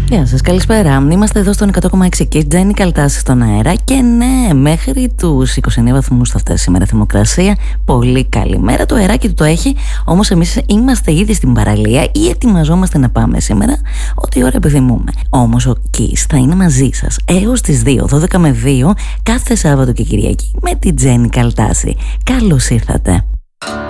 Γεια σας, καλησπέρα. Είμαστε εδώ στον 100,6 και η Τζέννη Καλτάση στον αέρα. Και ναι, μέχρι τους 29 βαθμούς θα φτάσει σήμερα η θερμοκρασία. Πολύ καλή μέρα. Το αεράκι του το έχει. Όμως εμείς είμαστε ήδη στην παραλία ή ετοιμαζόμαστε να πάμε σήμερα. Ό,τι ώρα επιθυμούμε. Όμως ο Kiss θα είναι μαζί σας έως τις 2, 12 με 2, κάθε Σάββατο και Κυριακή με την Τζέννη Καλτάση. Καλώς ήρθατε.